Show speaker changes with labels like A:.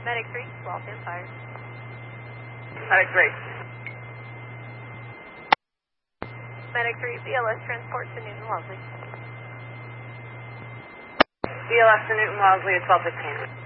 A: Medic 3, Wall Fan Fire.
B: Medic 3.
A: Medic 3, BLS transport to Newton Wellesley.
B: BLS to Newton Wellesley at 12:15.